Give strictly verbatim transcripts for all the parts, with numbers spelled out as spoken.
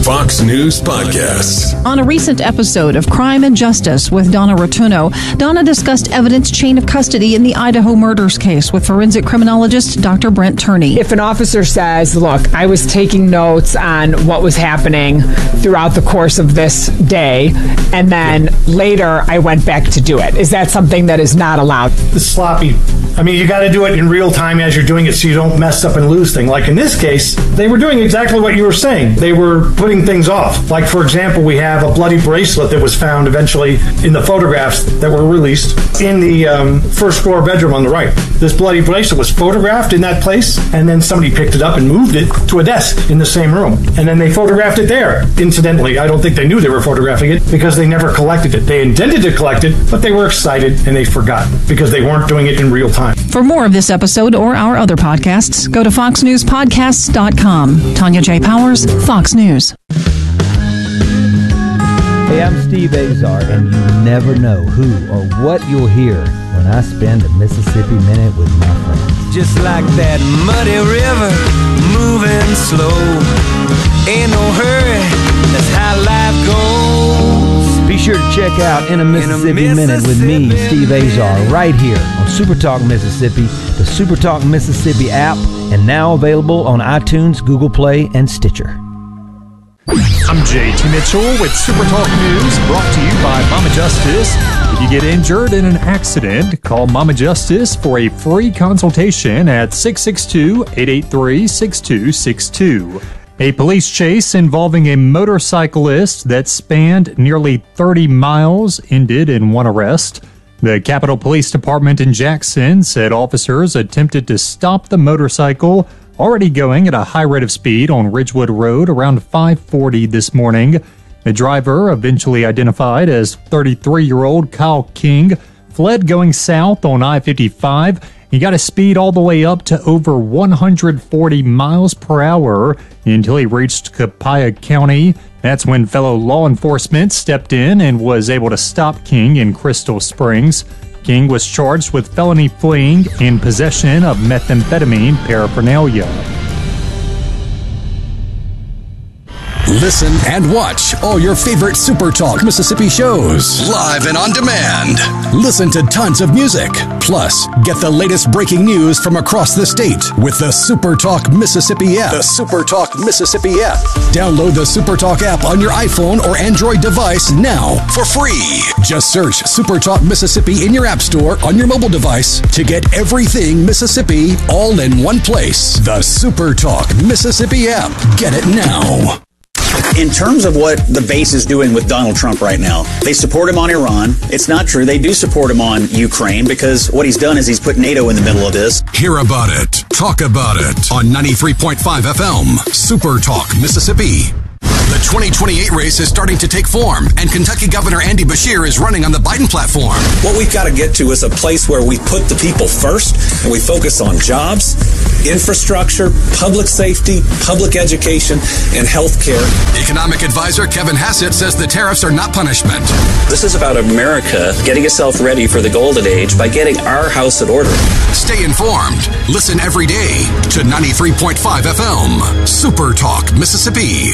Fox News Podcasts. On a recent episode of Crime and Justice with Donna Rotuno, Donna discussed evidence chain of custody in the Idaho murders case with forensic criminologist Doctor Brent Turney. If an officer says, look, I was taking notes on what was happening throughout the course of this day, and then later I went back to do it, is that something that is not allowed? It's sloppy. I mean, you got to do it in real time as you're doing it so you don't mess up and lose things. Like in this case, they were doing exactly what you were saying. They were putting things off. Like, for example, we have a bloody bracelet that was found eventually in the photographs that were released in the um, first floor bedroom on the right. This bloody bracelet was photographed in that place, and then somebody picked it up and moved it to a desk in the same room. And then they photographed it there. Incidentally, I don't think they knew they were photographing it because they never collected it. They intended to collect it, but they were excited and they forgot because they weren't doing it in real time. For more of this episode or our other podcasts, go to fox news podcasts dot com. Tanya J. Powers, Fox News. Hey, I'm Steve Azar, and you never know who or what you'll hear when I spend a Mississippi Minute with my friends. Just like that muddy river, moving slow. Ain't no hurry, that's how life goes. Be sure to check out In a Mississippi, In a Minute with me, Mississippi Steve Azar, right here on Super Talk Mississippi, the Super Talk Mississippi app, and now available on iTunes, Google Play, and Stitcher. I'm J T Mitchell with Super Talk News, brought to you by Mama Justice. If you get injured in an accident, call Mama Justice for a free consultation at six six two, eight eight three, six two six two. A police chase involving a motorcyclist that spanned nearly thirty miles ended in one arrest. The Capitol Police Department in Jackson said officers attempted to stop the motorcycle already going at a high rate of speed on Ridgewood Road around five forty this morning. The driver, eventually identified as thirty-three-year-old Kyle King, fled going south on I fifty-five. He got his speed all the way up to over one hundred forty miles per hour until he reached Copiah County. That's when fellow law enforcement stepped in and was able to stop King in Crystal Springs. King was charged with felony fleeing and possession of methamphetamine paraphernalia. Listen and watch all your favorite Super Talk Mississippi shows live and on demand. Listen to tons of music. Plus, get the latest breaking news from across the state with the Super Talk Mississippi app. The Super Talk Mississippi app. Download the Super Talk app on your iPhone or Android device now for free. Just search Super Talk Mississippi in your app store on your mobile device to get everything Mississippi all in one place. The Super Talk Mississippi app. Get it now. In terms of what the base is doing with Donald Trump right now, they support him on Iran. It's not true. They do support him on Ukraine because what he's done is he's put NATO in the middle of this. Hear about it. Talk about it on ninety-three point five F M. Super Talk Mississippi. The twenty twenty-eight race is starting to take form, and Kentucky Governor Andy Beshear is running on the Biden platform. What we've got to get to is a place where we put the people first, and we focus on jobs, infrastructure, public safety, public education, and health care. Economic advisor Kevin Hassett says the tariffs are not punishment. This is about America getting itself ready for the golden age by getting our house in order. Stay informed. Listen every day to ninety-three point five F M. Super Talk Mississippi.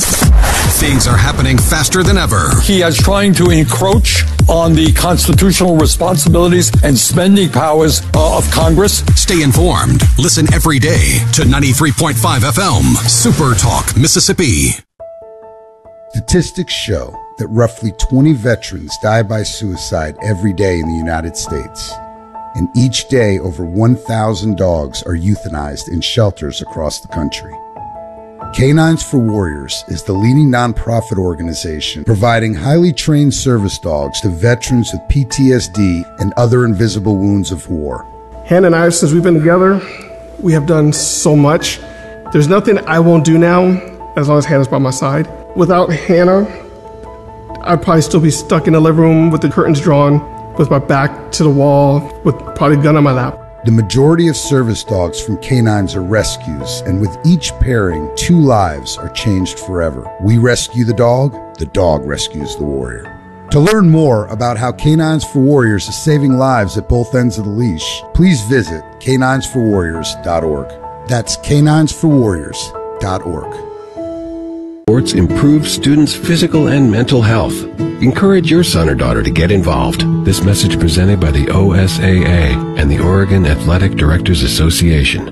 Things are happening faster than ever. He is trying to encroach on the constitutional responsibilities and spending powers uh, of Congress. Stay informed. Listen every day to ninety-three point five F M. Super Talk Mississippi. Statistics show that roughly twenty veterans die by suicide every day in the United States. And each day, over one thousand dogs are euthanized in shelters across the country. Canines for Warriors is the leading nonprofit organization providing highly trained service dogs to veterans with P T S D and other invisible wounds of war. Hannah and I, since we've been together, we have done so much. There's nothing I won't do now as long as Hannah's by my side. Without Hannah, I'd probably still be stuck in the living room with the curtains drawn, with my back to the wall, with probably a gun on my lap. The majority of service dogs from Canines are rescues, and with each pairing, two lives are changed forever. We rescue the dog, the dog rescues the warrior. To learn more about how Canines for Warriors is saving lives at both ends of the leash, please visit canines for warriors dot org. That's canines for warriors dot org. Sports improve students' physical and mental health. Encourage your son or daughter to get involved. This message presented by the O S A A and the Oregon Athletic Directors Association.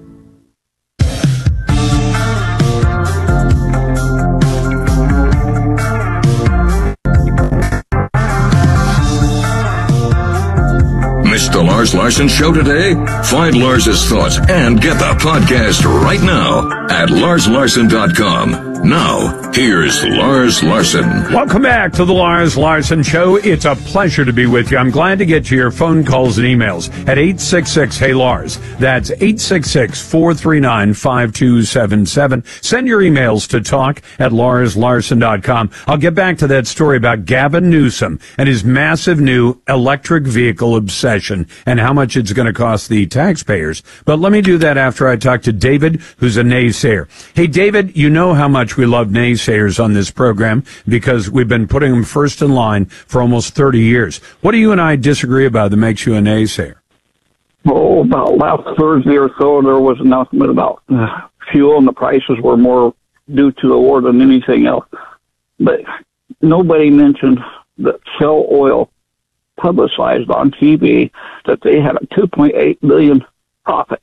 Missed the Lars Larson Show today? Find Lars's thoughts and get the podcast right now at lars larson dot com. Now, here's Lars Larson. Welcome back to the Lars Larson Show. It's a pleasure to be with you. I'm glad to get to your phone calls and emails at eight six six, hey Lars. That's eight six six, four three nine, five two seven seven. Send your emails to talk at lars larson dot com. I'll get back to that story about Gavin Newsom and his massive new electric vehicle obsession and how much it's going to cost the taxpayers. But let me do that after I talk to David, who's a naysayer. Hey, David, you know how much we love naysayers on this program because we've been putting them first in line for almost thirty years. What do you and I disagree about that makes you a naysayer? Oh, about last Thursday or so, there was an announcement about uh, fuel, and the prices were more due to the war than anything else. But nobody mentioned that Shell Oil publicized on T V that they had a two point eight billion dollars profit.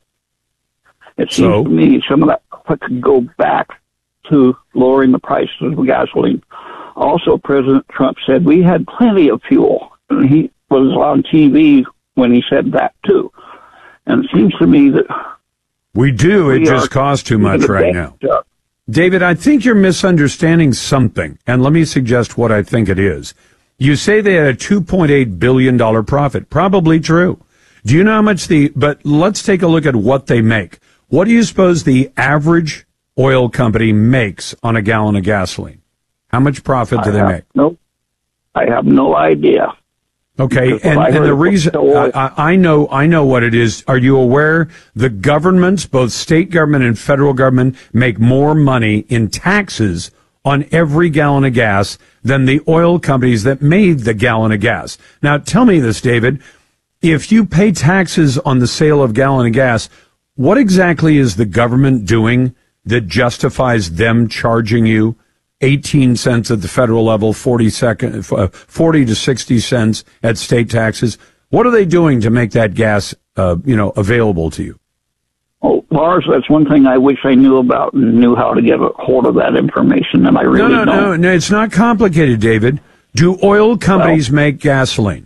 It seems So? to me some of that could go back to lowering the prices of gasoline. Also, President Trump said we had plenty of fuel. And he was on T V when he said that, too. And it seems to me that We do. It we just are- costs too much right now. Yeah. David, I think you're misunderstanding something, and let me suggest what I think it is. You say they had a two point eight billion dollars profit. Probably true. Do you know how much the, but let's take a look at what they make. What do you suppose the average oil company makes on a gallon of gasoline? How much profit do I they have make? No, I have no idea. Okay, Because and, I and heard the it was reason the oil. I, I I know I know what it is. Are you aware the governments, both state government and federal government, make more money in taxes on every gallon of gas than the oil companies that made the gallon of gas? Now, tell me this, David. If you pay taxes on the sale of gallon of gas, what exactly is the government doing that justifies them charging you eighteen cents at the federal level, forty, second, uh, forty to sixty cents at state taxes? What are they doing to make that gas, uh, you know, available to you? Oh, Lars, that's one thing I wish I knew about and knew how to get a hold of that information, and I really no, no, don't. no, no, it's not complicated, David. Do oil companies Well, make gasoline?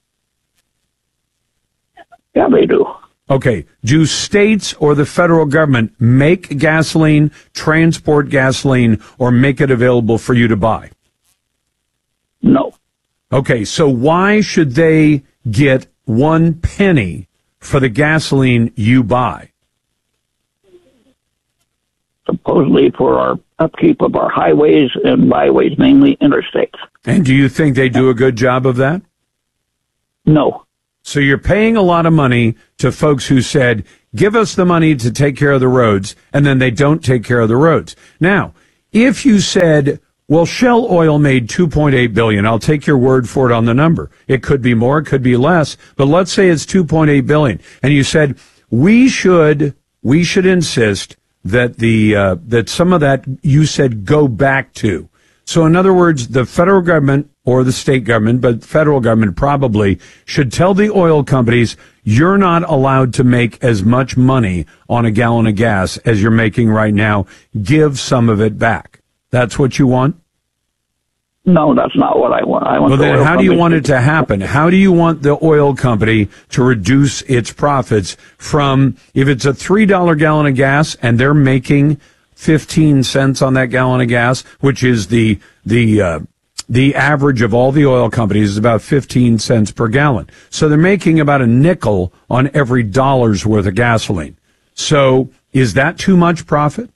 Yeah, they do. Okay. Do states or the federal government make gasoline, transport gasoline, or make it available for you to buy? No. Okay, so why should they get one penny for the gasoline you buy? Supposedly for our upkeep of our highways and byways, mainly interstates. And do you think they do a good job of that? No. So you're paying a lot of money to folks who said, give us the money to take care of the roads, and then they don't take care of the roads. Now, if you said, well, Shell Oil made two point eight billion dollars, I'll take your word for it on the number. It could be more, it could be less, but let's say it's two point eight billion dollars. And you said, we should, we should insist that the, uh, that some of that you said go back to. So in other words, the federal government or the state government, but federal government probably should tell the oil companies, you're not allowed to make as much money on a gallon of gas as you're making right now. Give some of it back. That's what you want? No, that's not what I want. I want Well, the then oil how do you companies want it to happen? How do you want the oil company to reduce its profits from, if it's a three dollar gallon of gas and they're making fifteen cents on that gallon of gas, which is the, the, uh, the average of all the oil companies is about fifteen cents per gallon. So they're making about a nickel on every dollar's worth of gasoline. So is that too much profit?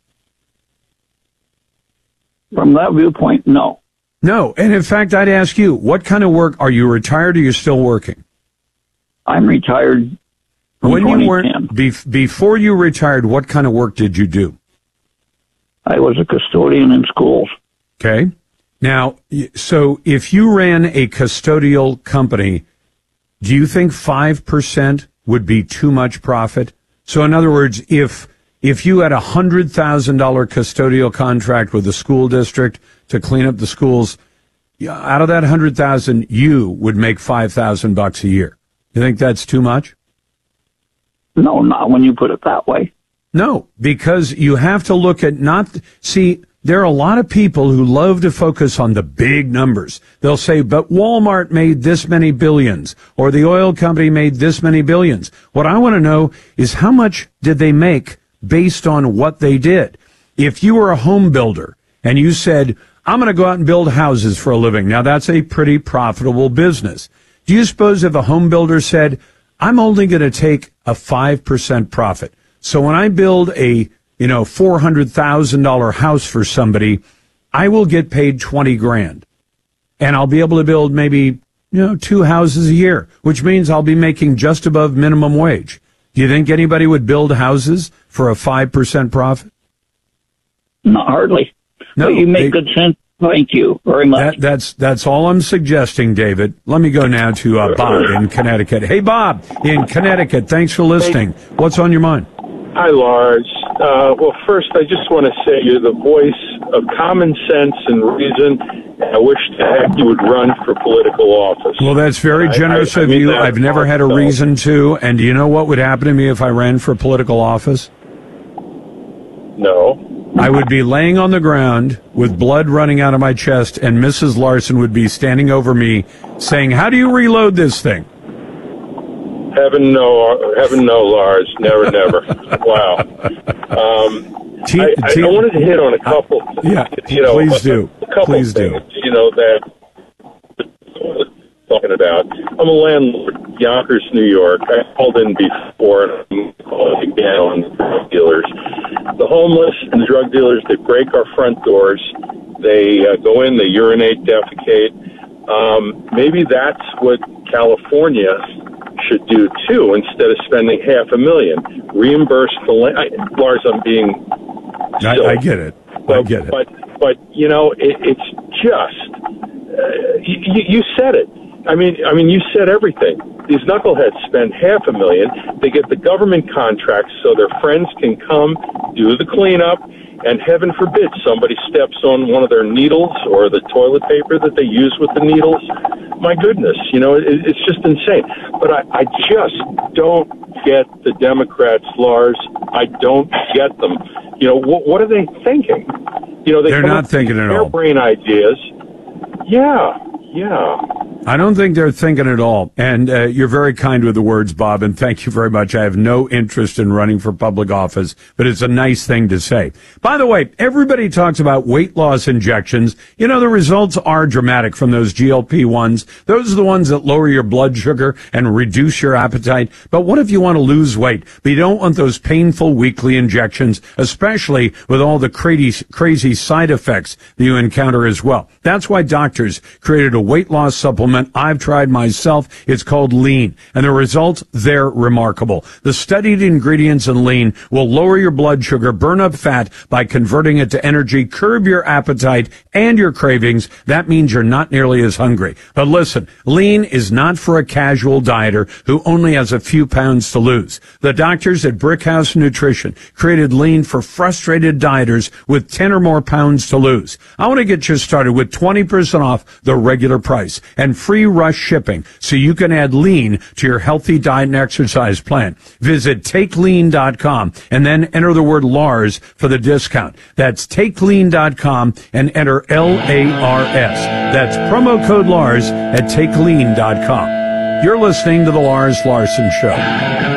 From that viewpoint, no. No. And in fact, I'd ask you, what kind of work, are you retired or are you still working? I'm retired from When you twenty ten. weren't, be, before you retired, what kind of work did you do? I was a custodian in schools. Okay. Now, y- so if you ran a custodial company, do you think five percent would be too much profit? So in other words, if if you had a one hundred thousand dollars custodial contract with the school district to clean up the schools, out of that one hundred thousand dollars, you would make five thousand dollars bucks a year. You think that's too much? No, not when you put it that way. No, because you have to look at not, see, there are a lot of people who love to focus on the big numbers. They'll say, but Walmart made this many billions, or the oil company made this many billions. What I want to know is how much did they make based on what they did? If you were a home builder and you said, I'm going to go out and build houses for a living. Now, that's a pretty profitable business. Do you suppose if a home builder said, I'm only going to take a five percent profit. So when I build a, you know, four hundred thousand dollars house for somebody, I will get paid twenty grand. And I'll be able to build maybe, you know, two houses a year, which means I'll be making just above minimum wage. Do you think anybody would build houses for a five percent profit? Not hardly. No, but you make they, good sense. Thank you very much. That, that's that's all I'm suggesting, David. Let me go now to uh, Bob in Connecticut. Hey, Bob in Connecticut. Thanks for listening. What's on your mind? Hi, Lars. Uh, well, first, I just want to say you're the voice of common sense and reason. And I wish to heck you would run for political office. Well, that's very generous I, I, of I mean you. I've never had a reason to. And do you know what would happen to me if I ran for political office? No. I would be laying on the ground with blood running out of my chest, and Missus Larson would be standing over me saying, how do you reload this thing? Heaven no, heaven no, Lars. Never, never. Wow. Um, T- I, I, T- I wanted to hit on a couple. Yeah, you know, please a, do. A couple please things, do. You know, that talking about. I'm a landlord, Yonkers, New York. I called in before, and I'm calling again on the drug dealers. The homeless and the drug dealers, they break our front doors. They uh, go in, they urinate, defecate. Um, maybe that's what California should do, too, instead of spending half a million. Reimburse the land. Lars, I'm being I, I get it. but, I get it. But, but you know, it, it's just, uh, you, you said it. I mean, I mean, you said everything. These knuckleheads spend half a million. They get the government contracts so their friends can come do the cleanup. And heaven forbid somebody steps on one of their needles or the toilet paper that they use with the needles. My goodness, you know, it, it's just insane. But I, I just don't get the Democrats, Lars. I don't get them. You know, what, what are they thinking? You know, they they're not thinking at all. Brain ideas. Yeah. Yeah. I don't think they're thinking at all. And uh, you're very kind with the words, Bob, and thank you very much. I have no interest in running for public office, but it's a nice thing to say. By the way, everybody talks about weight loss injections. You know, the results are dramatic from those G L P ones. Those are the ones that lower your blood sugar and reduce your appetite. But what if you want to lose weight, but you don't want those painful weekly injections, especially with all the crazy, crazy side effects that you encounter as well? That's why doctors created a weight loss supplement I've tried myself. It's called Lean, and the results, they're remarkable. The studied ingredients in Lean will lower your blood sugar, burn up fat by converting it to energy, curb your appetite and your cravings. That means you're not nearly as hungry. But listen, Lean is not for a casual dieter who only has a few pounds to lose. The doctors at Brickhouse Nutrition created Lean for frustrated dieters with ten or more pounds to lose. I want to get you started with twenty percent off the regular price and free rush shipping so you can add Lean to your healthy diet and exercise plan. Visit take lean dot com and then enter the word Lars for the discount. That's take lean dot com and enter L A R S. That's promo code Lars at take lean dot com. You're listening to the Lars Larson Show.